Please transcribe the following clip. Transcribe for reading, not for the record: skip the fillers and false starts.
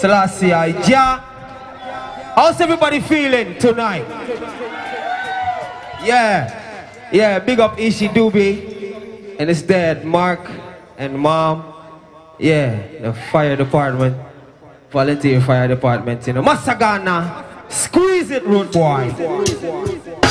Selassie Jah. How's everybody feeling tonight? Yeah, big up Ishi Doobie and his dad, Mark, and mom. Yeah, the fire department, volunteer fire department, you know. Masagana, squeeze it, road boy.